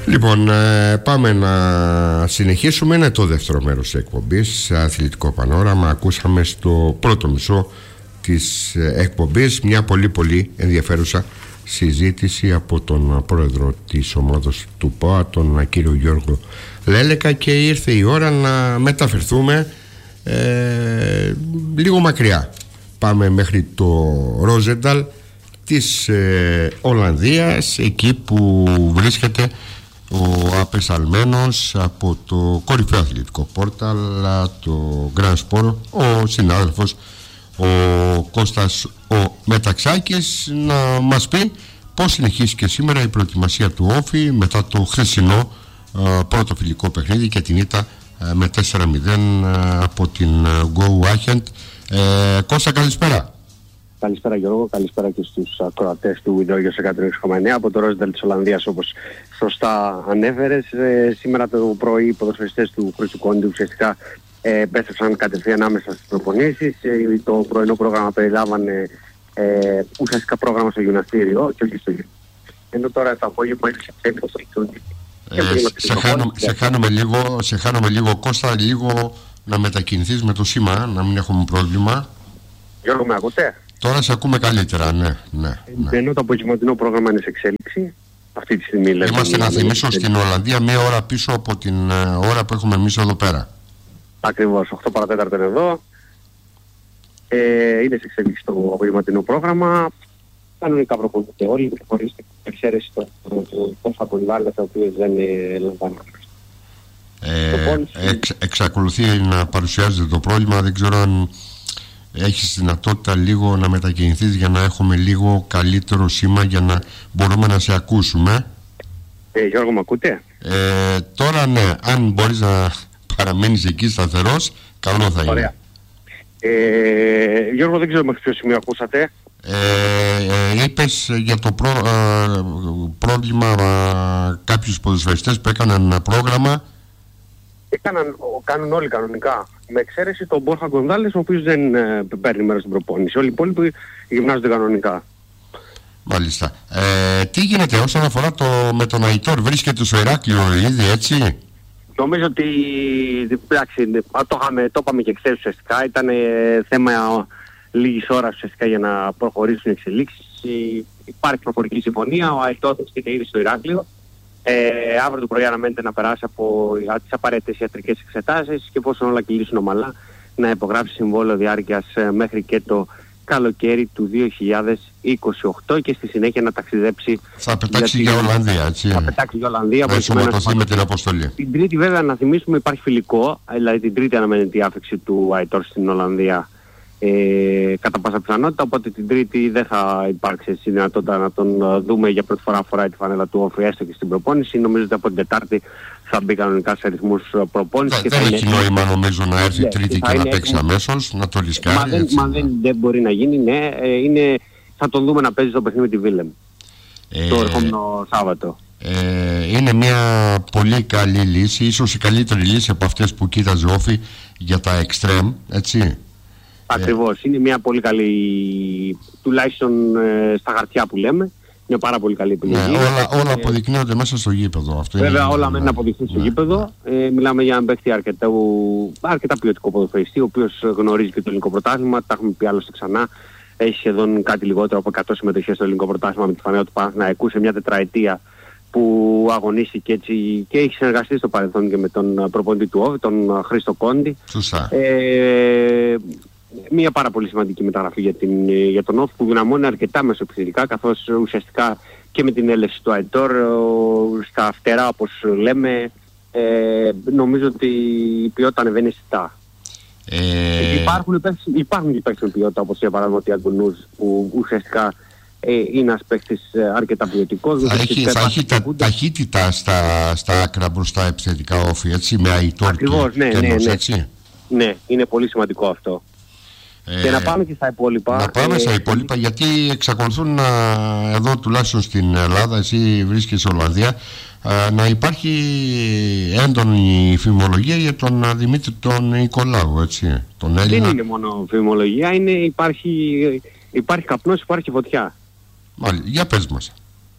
Λοιπόν, πάμε να συνεχίσουμε. Είναι το δεύτερο μέρος της εκπομπής, Αθλητικό Πανόραμα. Ακούσαμε στο πρώτο μισό της εκπομπής μια πολύ ενδιαφέρουσα συζήτηση από τον πρόεδρο της ομάδας του ΠΟΑ, τον κύριο Γιώργο Λέλεκα, και ήρθε η ώρα να μεταφερθούμε λίγο μακριά. Πάμε μέχρι το Ρόζενταλ της Ολλανδίας, εκεί που βρίσκεται ο απεσταλμένος από το κορυφαίο αθλητικό πόρταλ, το Grand Sport, ο συνάδελφος ο Κώστας ο Μεταξάκης, να μας πει πώς συνεχίστηκε σήμερα η προετοιμασία του Όφη μετά το χθεσινό πρώτο φιλικό παιχνίδι και την ήττα με 4-0 από την Go Ahead. Κώστα, καλησπέρα. Καλησπέρα Γιώργο, καλησπέρα και στους ακροατές του Ιδρύου 106,9 από το Ρόζενταλ της Ολλανδίας, όπως σωστά ανέφερες. Σήμερα το πρωί οι ποδοσφαιριστές του Χρήστου Κόντι ουσιαστικά επέστρεψαν κατευθείαν άμεσα στις προπονήσεις. Το πρωινό πρόγραμμα περιλάμβανε ουσιαστικά πρόγραμμα στο γυμναστήριο και όχι στο γυμναστήριο. Ενώ τώρα το απόγευμα είναι σε σε χάνουμε λίγο Κώστα, λίγο να μετακινηθείς με το σήμα, να μην έχουμε πρόβλημα. Γιώργο, με ακούτε? Τώρα σε ακούμε καλύτερα, ναι. Ενώ το απογευματινό πρόγραμμα είναι σε εξέλιξη αυτή τη στιγμή. Είμαστε, να θυμίσω, στην Ολλανδία μία ώρα πίσω από την ώρα που έχουμε εμείς εδώ πέρα. Ακριβώς, 8 παρατέταρτο είναι εδώ. Είναι σε εξέλιξη το απογευματινό πρόγραμμα. Κανονικά προπονούνται όλοι, χωρίς εξαίρεση των απολυβάλλοντα, τα οποία δεν λαμβάνουν. Εξακολουθεί να παρουσιάζεται το πρόβλημα. Δεν ξέρω αν έχεις δυνατότητα λίγο να μετακινηθείς για να έχουμε λίγο καλύτερο σήμα, για να μπορούμε να σε ακούσουμε. Γιώργο, με ακούτε? Τώρα ναι, αν μπορείς να παραμένεις εκεί σταθερός, καλό θα είναι. Ωραία. Γιώργο, δεν ξέρω μέχρι ποιο σημείο ακούσατε. Είπες για το πρόβλημα κάποιους ποδοσφαιριστές που έκαναν ένα πρόγραμμα. Κάνουν όλοι κανονικά, με εξαίρεση τον Μπόρχα Γκονδάλες, ο οποίος δεν παίρνει μέρος στην προπόνηση. Όλοι οι υπόλοιποι γυμνάζονται κανονικά. Μάλιστα. Τι γίνεται όσον αφορά με τον Αϊτόρ? Βρίσκεται στο Ηράκλειο ήδη, έτσι? Νομίζω ότι εντάξει, το είπαμε και χθες ουσιαστικά. Ήταν θέμα λίγης ώρας ουσιαστικά για να προχωρήσουν οι εξελίξεις. Υπάρχει προφορική συμφωνία, ο Αϊτόρ βρίσκεται ήδη στο Ηράκλειο. Αύριο το πρωί αναμένεται να περάσει από τις απαραίτητες ιατρικές εξετάσεις και εφόσον όλα κυλήσουν ομαλά να υπογράψει συμβόλαιο διάρκειας μέχρι και το καλοκαίρι του 2028 και στη συνέχεια να ταξιδέψει. Θα πετάξει για Ολλανδία, έτσι? Θα πετάξει για Ολλανδία. Θα συμμετοχθεί με την αποστολή. Την Τρίτη, βέβαια, να θυμίσουμε, υπάρχει φιλικό, δηλαδή την Τρίτη αναμένεται η άφηξη του Αϊτόρ στην Ολλανδία κατά πάσα πιθανότητα, οπότε την Τρίτη δεν θα υπάρξει δυνατότητα να τον δούμε για πρώτη φορά φοράει τη φανέλα του Όφη, έστω και στην προπόνηση. Νομίζω ότι από την Τετάρτη θα μπει κανονικά σε αριθμούς προπόνησης. Δεν έχει νόημα, νομίζω, να έρθει Τρίτη και να παίξει αμέσως, να το ρισκάρει. Δεν μπορεί να γίνει, ναι. Θα τον δούμε να παίζει στο παιχνίδι με τη Βίλεμ το ερχόμενο Σάββατο. Είναι μια πολύ καλή λύση, ίσως η καλύτερη λύση από αυτές που κοίταζε ο Όφη για τα εξτρέμ, έτσι? Ακριβώς, είναι μια πολύ καλή, τουλάχιστον στα χαρτιά που λέμε, μια πάρα πολύ καλή επιλογή. Ναι, όλα αποδεικνύονται μέσα στο γήπεδο. Αυτό βέβαια όλα μένουν να αποδειχθούν στο γήπεδο. Μιλάμε για έναν παίκτη αρκετά ποιοτικό ποδοσφαιριστή, ο οποίος γνωρίζει και το ελληνικό πρωτάθλημα. Τα έχουμε πει άλλωστε ξανά. Έχει σχεδόν κάτι λιγότερο από 100 συμμετοχές στο ελληνικό πρωτάθλημα με τη φανέλα του Παναθηναϊκού σε μια τετραετία που αγωνίστηκε έτσι και έχει συνεργαστεί στο παρελθόν και με τον προπονητή του Όφη, τον Χρήστο Κόντι. Σωστά. Μια πάρα πολύ σημαντική μεταγραφή για τον Όφη, που δυναμώνει αρκετά μεσοεπιθετικά, καθώς ουσιαστικά και με την έλευση του Αϊτόρ στα φτερά, όπως λέμε, νομίζω ότι η ποιότητα ανεβαίνει αισθητά. Υπάρχουν και παίκτες με ποιότητα, όπως για παράδειγμα ο Τιαγκουνούς, που ουσιαστικά είναι ένας παίκτης αρκετά ποιοτικός. Θα έχει ταχύτητα στα άκρα μπροστά επιθετικά Όφη, έτσι, με Αϊτόρ. Ακριβώς, έτσι. Ναι, είναι πολύ σημαντικό αυτό. Και να πάμε και στα υπόλοιπα. Να πάμε στα υπόλοιπα, γιατί εξακολουθούν εδώ, τουλάχιστον στην Ελλάδα, εσύ βρίσκεσαι στην Ολλανδία, να υπάρχει έντονη φημολογία για τον Δημήτρη τον Νικολάου, έτσι, τον Έλληνα. Δεν είναι μόνο φημολογία, υπάρχει καπνός, υπάρχει φωτιά. Για πες μας.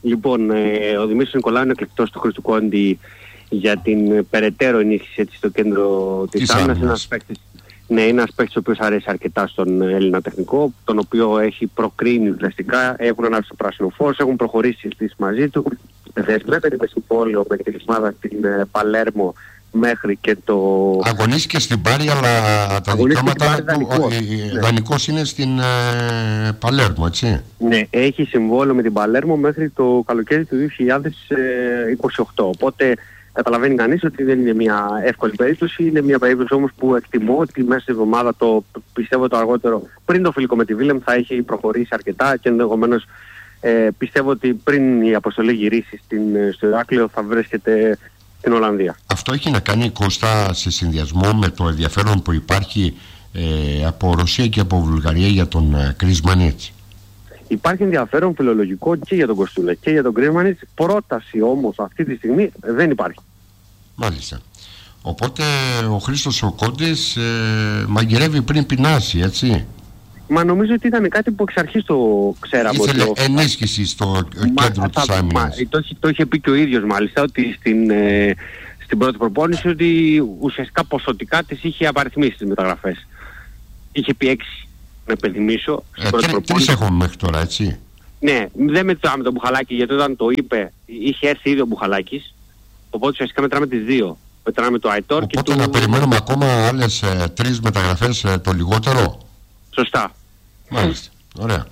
Λοιπόν, ο Δημήτρης Νικολάου είναι εκλεκτός του Χρήστου Κόντι για την περαιτέρω ενίσχυση έτσι, στο κέντρο της άμυνας. Ναι, είναι ένας παίκτης ο οποίος αρέσει αρκετά στον Έλληνα τεχνικό, τον οποίο έχει προκρίνει δραστικά, έχουν ανάψει το πράσινο φως, έχουν προχωρήσει συζητήσεις μαζί του. Δεσμεύεται με συμβόλαιο με την ομάδα στην Παλέρμο μέχρι και το... Αγωνίστηκε στην Πάρη, αλλά τα δικαιώματα του δανεικός είναι στην Παλέρμο, έτσι. Ναι, έχει συμβόλαιο με την Παλέρμο μέχρι το καλοκαίρι του 2028. Οπότε καταλαβαίνει κανείς ότι δεν είναι μια εύκολη περίπτωση. Είναι μια περίπτωση όμως που εκτιμώ ότι μέσα στην εβδομάδα, πιστεύω το αργότερο, πριν το φιλικό με τη Βίλεμ, θα έχει προχωρήσει αρκετά και ενδεχομένως πιστεύω ότι πριν η αποστολή γυρίσει στο Ηράκλειο θα βρίσκεται στην Ολλανδία. Αυτό έχει να κάνει, Κώστα, σε συνδυασμό με το ενδιαφέρον που υπάρχει από Ρωσία και από Βουλγαρία για τον Κρισμανίτς. Υπάρχει ενδιαφέρον φιλολογικό και για τον Κοστούλα και για τον Κρίμανιτς. Πρόταση όμως αυτή τη στιγμή δεν υπάρχει. Μάλιστα. Οπότε ο Χρήστος ο Κόντης μαγειρεύει πριν πεινάσει, έτσι. Μα νομίζω ότι ήταν κάτι που εξ αρχής το ξέραμε. Ήθελε ενίσχυση στο κέντρο της άμυνας. Το είχε πει και ο ίδιος μάλιστα, ότι στην πρώτη προπόνηση ότι ουσιαστικά ποσοτικά τις είχε απαριθμίσει τις μεταγραφές. Είχε πει 6. Να υπενθυμίσω. Τρεις έχουμε μέχρι τώρα, έτσι. Ναι, δεν μετράμε τον Μπουχαλάκη, γιατί όταν το είπε είχε έρθει ήδη ο Μπουχαλάκης. Οπότε ουσιαστικά μετράμε τις δύο. Μετράμε το Αϊτόρ. Οπότε και να περιμένουμε ακόμα άλλες 3 μεταγραφές το λιγότερο. Σωστά. Μάλιστα. Ωραία.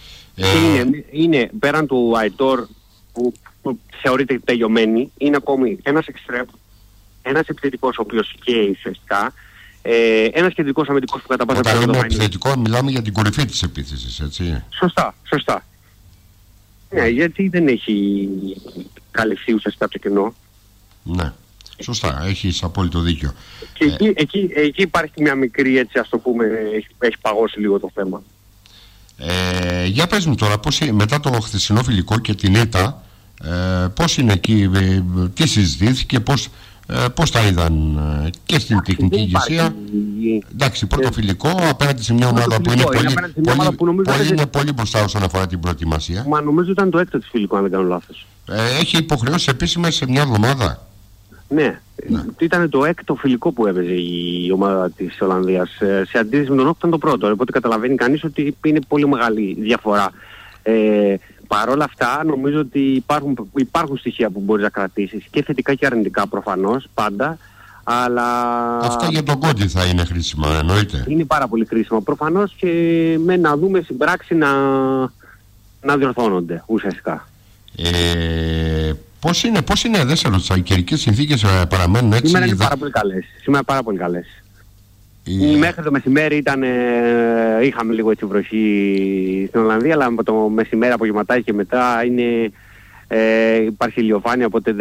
Είναι πέραν του Αϊτόρ που θεωρείται τελειωμένη, είναι ακόμη ένας εξτρέμ, ένας επιθετικός ο οποίος καίει ουσιαστικά. Ένας κεντρικός αμυντικός που κατά πάσα πιθανότητα. Όταν είναι επιθετικό, μιλάμε για την κορυφή της επίθεσης, έτσι. Σωστά. Ναι, γιατί δεν έχει καλυφθεί ουσιαστικά το κενό. Ναι, σωστά, έχεις απόλυτο δίκιο. Και εκεί υπάρχει μια μικρή, έτσι ας το πούμε, έχει παγώσει λίγο το θέμα. Για πες μου τώρα, μετά το χθεσινό φιλικό και την ήττα, πώς είναι εκεί, τι συζητήθηκε, πώς τα είδαν και στην τεχνική ηγεσία. Εντάξει, πρώτο φιλικό απέναντι σε μια ομάδα που είναι πολύ μπροστά όσον αφορά την προετοιμασία. Μα νομίζω ήταν το έκτο φιλικό, αν δεν κάνω λάθος. Έχει υποχρεώσεις επίσημες σε μια εβδομάδα. Ναι, ήταν το έκτο φιλικό που έπαιζε η ομάδα της Ολλανδίας. Σε αντίθεση με τον Όκ ήταν το πρώτο. Οπότε καταλαβαίνει κανείς ότι είναι πολύ μεγάλη διαφορά. Παρ' όλα αυτά, νομίζω ότι υπάρχουν στοιχεία που μπορείς να κρατήσεις και θετικά και αρνητικά προφανώς, πάντα. Αλλά... Αυτά για τον Κόντι θα είναι χρήσιμα, εννοείται. Είναι πάρα πολύ χρήσιμα προφανώς και με να δούμε στην πράξη να διορθώνονται ουσιαστικά. Πώς είναι, δεν σε ρωτάω, οι καιρικές συνθήκες παραμένουν έτσι? Σήμερα είναι πάρα πολύ καλές. Μέχρι το μεσημέρι είχαμε λίγο έτσι βροχή στην Ολλανδία, αλλά από το μεσημέρι απογευματάκι και μετά υπάρχει ηλιοφάνεια, οπότε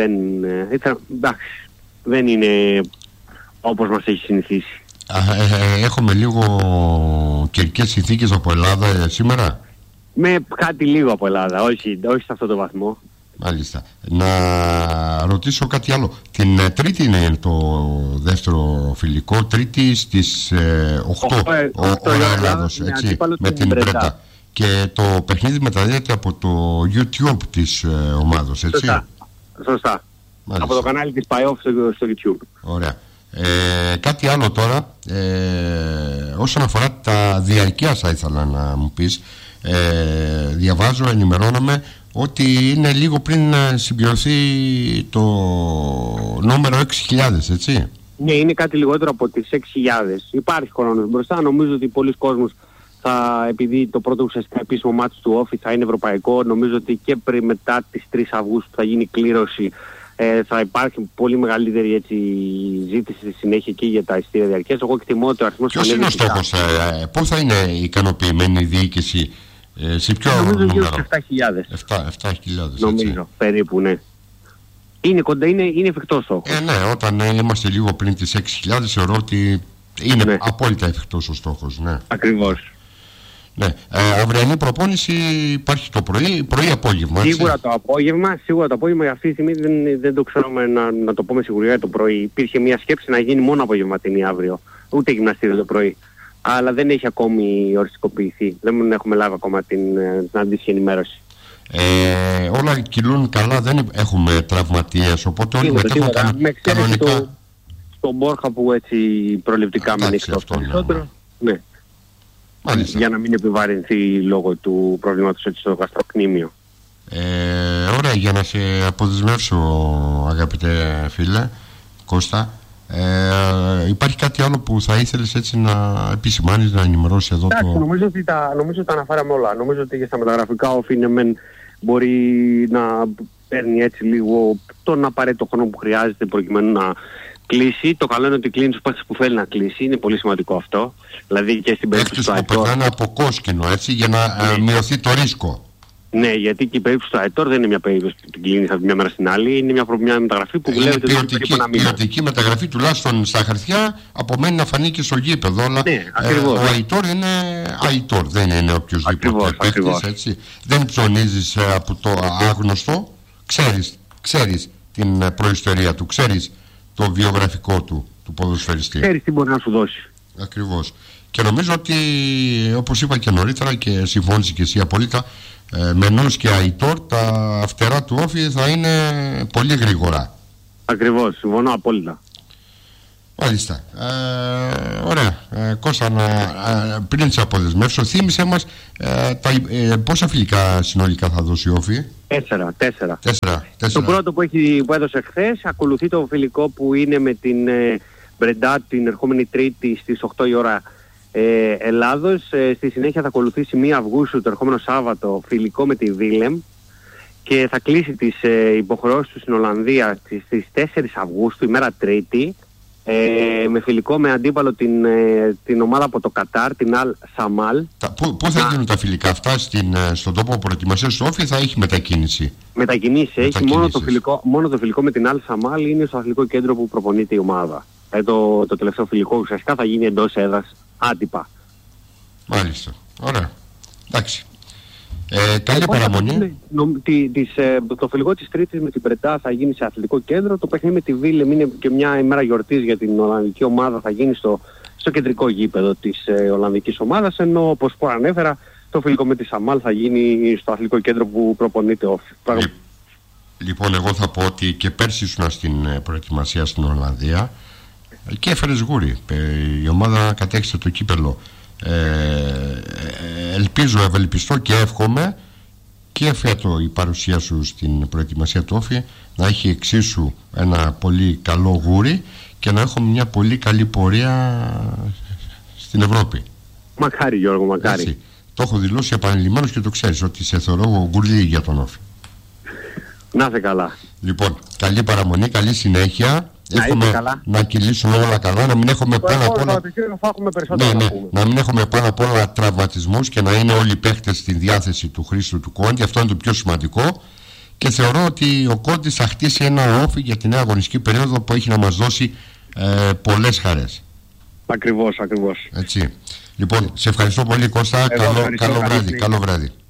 δεν είναι όπως μας έχει συνηθίσει. Έχουμε λίγο καιρικές συνθήκες από Ελλάδα σήμερα? Με κάτι λίγο από Ελλάδα, όχι σε αυτό το βαθμό. Μάλιστα. Να ρωτήσω κάτι άλλο. Την Τρίτη είναι το δεύτερο φιλικό, Τρίτη στις 8 ώρα Ελλάδος, έτσι, με την Μπρέτα. Και το παιχνίδι μεταδίδεται από το YouTube της ομάδος, έτσι. Σωστά. Μάλιστα. Από το κανάλι της ΠΑΕΟΦ στο YouTube. Ωραία. Κάτι άλλο τώρα, όσον αφορά τα διαρκεία, θα ήθελα να μου πεις. Διαβάζω, ενημερώνομαι ότι είναι λίγο πριν να συμπληρωθεί το νούμερο 6.000, έτσι. Ναι, είναι κάτι λιγότερο από τις 6.000. Υπάρχει χρόνος μπροστά. Νομίζω ότι πολλοί κόσμος επειδή το πρώτο ουσιαστικά επίσημο μάτι του Όφη θα είναι ευρωπαϊκό, νομίζω ότι και πριν μετά τις 3 Αυγούστου θα γίνει κλήρωση. Θα υπάρχει πολύ μεγαλύτερη ζήτηση στη συνέχεια και για τα ειστήρια διαρκείας. Εγώ εκτιμώ ότι ο αριθμός... Ποιος είναι ο στόχος, πώς θα είναι ικανοποιημένη η διοίκηση, σε ποιο νομίζω νούμερο? 7.000. 7.000, νομίζω, περίπου, ναι. Είναι κοντά, είναι εφικτό στόχο. Ναι, όταν είμαστε λίγο πριν τις 6.000 θεωρώ ότι είναι απόλυτα εφικτός ο στόχος, ναι. Ακριβώς. Ναι. Αυριανή προπόνηση υπάρχει το πρωί-απόγευμα. Σίγουρα το απόγευμα, για αυτή τη στιγμή δεν το ξέρουμε να το πούμε σιγουριά το πρωί. Υπήρχε μια σκέψη να γίνει μόνο απογευματινή αύριο, ούτε γυμναστήριο το πρωί. Αλλά δεν έχει ακόμη οριστικοποιηθεί. Δεν έχουμε λάβει ακόμα την αντίστοιχη ενημέρωση. Όλα κυλούν καλά, δεν έχουμε τραυματίες, οπότε όλοι μετέχουν κανονικά. Στον Μπόρχα που έτσι προληπτικά μείνει εκτός περισσότερο. Ναι. Για να μην επιβαρυνθεί λόγω του προβλήματος έτσι στο γαστροκνήμιο. Ωραία, για να σε αποδεσμεύσω, αγαπητέ φίλε Κώστα, υπάρχει κάτι άλλο που θα ήθελες έτσι να επισημάνεις, να ενημερώσεις εδώ? Νομίζω ότι τα αναφέραμε όλα. Νομίζω ότι στα μεταγραφικά ο Φίνεμεν μπορεί να παίρνει έτσι λίγο τον απαραίτητο χρόνο που χρειάζεται προκειμένου να κλείσει. Το καλό είναι ότι κλείνει τους παίκτες που θέλει να κλείσει. Είναι πολύ σημαντικό αυτό. Δηλαδή και στην περίπτωση του Αϊτόρ. Παίκτες που περνάνε από κόσκινο, έτσι, για να μειωθεί το ρίσκο. Ναι, γιατί και η περίπτωση του Αϊτόρ δεν είναι μια περίπτωση που την κλείνει από μια μέρα στην άλλη. Είναι μια μεταγραφή που βλέπετε ποιοτική μεταγραφή, τουλάχιστον στα χαρτιά, απομένει να φανεί και στο γήπεδο. Αλλά ο Αϊτόρ είναι Αϊτόρ, δεν είναι οποιοδήποτε παίκτης, έτσι. Δεν ψωνίζεις από το άγνωστο. Ξέρεις την προϊστορία του, ξέρεις το βιογραφικό του ποδοσφαιριστή. Ξέρεις τι μπορεί να σου δώσει. Ακριβώς. Και νομίζω ότι, όπως είπα και νωρίτερα και συμφώνησε και εσύ απόλυτα, Μενούς και Αϊτόρ, τα φτερά του Όφη θα είναι πολύ γρήγορα. Ακριβώς, συμφωνώ απόλυτα. Μάλιστα. Ωραία. Κώστα, πριν σε αποδεσμεύσω, θύμισε μας πόσα φιλικά συνολικά θα δώσει η Όφη? 4. Το πρώτο που έδωσε χθες, ακολουθεί το φιλικό που είναι με την Μπρεντά την ερχόμενη Τρίτη στις 8 η ώρα Ελλάδος. Στη συνέχεια θα ακολουθήσει 1 Αυγούστου, το ερχόμενο Σάββατο, φιλικό με τη Βίλεμ, και θα κλείσει τις υποχρεώσεις του στην Ολλανδία στις 4 Αυγούστου, ημέρα Τρίτη, με φιλικό με αντίπαλο την ομάδα από το Κατάρ, την Αλ Σαμάλ. Πού θα γίνουν τα φιλικά αυτά? Στον τόπο προετοιμασίας του Όφη θα έχει μετακίνηση? Μετακινήσεις έχει. Μόνο το φιλικό με την Αλ Σαμάλ είναι στο αθλητικό κέντρο που προπονείται η ομάδα. Το τελευταίο φιλικό ουσιαστικά θα γίνει εντός έδρας άτυπα. Μάλιστα. Ωραία. Εντάξει. Καλή παραμονή. Το φιλικό της Τρίτης με την Πρετά θα γίνει σε αθλητικό κέντρο. Το παιχνίδι με τη Βίλεμ είναι και μια ημέρα γιορτής για την Ολλανδική ομάδα. Θα γίνει στο κεντρικό γήπεδο της Ολλανδικής ομάδας. Ενώ, όπως προανέφερα, το φιλικό με τη Σαμάλ θα γίνει στο αθλητικό κέντρο που προπονείται ο Όφη. Λοιπόν, εγώ θα πω ότι και πέρσι ήσουν στην προετοιμασία στην Ολλανδία και έφερες γούρι. Η ομάδα κατέξερε το κύπελο. Ελπίζω, ευελπιστώ και εύχομαι και φέτο η παρουσία σου στην προετοιμασία του Όφη να έχει εξίσου ένα πολύ καλό γούρι και να έχουμε μια πολύ καλή πορεία στην Ευρώπη. Μακάρι, Γιώργο, μακάρι. Έτσι. Το έχω δηλώσει επανειλημμένως και το ξέρεις ότι σε θεωρώ γκουρλί για τον Όφη. Να είσαι καλά. Λοιπόν, καλή παραμονή, καλή συνέχεια. Εύχομαι να κυλήσουν όλα καλά, να μην έχουμε πάνω απ' όλα. Να μην έχουμε πάνω απ' όλα τραυματισμούς και να είναι όλοι οι παίχτες στη διάθεση του Χρήστου του Κόντι. Αυτό είναι το πιο σημαντικό. Και θεωρώ ότι ο Κόντις θα χτίσει ένα Όφη για τη νέα αγωνιστική περίοδο που έχει να μας δώσει πολλές χαρές. Ακριβώς. Έτσι. Λοιπόν, σε ευχαριστώ πολύ, Κώστα. Καλό βράδυ.